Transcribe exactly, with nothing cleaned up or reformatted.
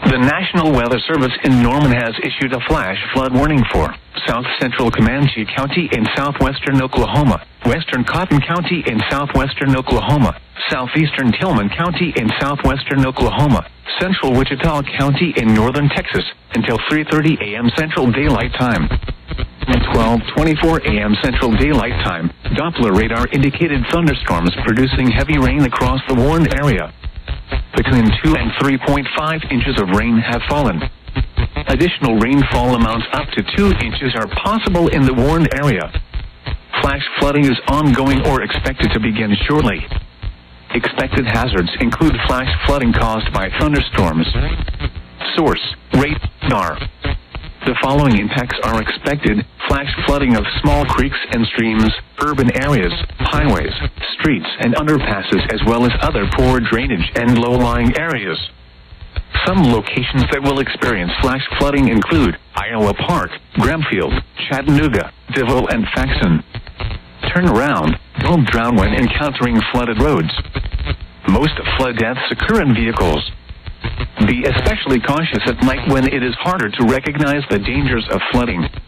The National Weather Service in Norman has issued a flash flood warning for south central Comanche County in southwestern Oklahoma, western Cotton County in southwestern Oklahoma, southeastern Tillman County in southwestern Oklahoma, central Wichita County in northern Texas until three thirty a m Central Daylight Time. At twelve twenty-four a m Central Daylight Time, Doppler radar indicated thunderstorms producing heavy rain across the warned area. Between two and three point five inches of rain have fallen. Additional rainfall amounts up to two inches are possible in the warned area. Flash flooding is ongoing or expected to begin shortly. Expected hazards include flash flooding caused by thunderstorms. Source: radar. The following impacts are expected: flash flooding of small creeks and streams, urban areas, highways, streets and underpasses, as well as other poor drainage and low-lying areas. Some locations that will experience flash flooding include Iowa Park, Gramfield, Chattanooga, Deville and Faxon. Turn around, don't drown when encountering flooded roads. Most flood deaths occur in vehicles. Be especially cautious at night when it is harder to recognize the dangers of flooding.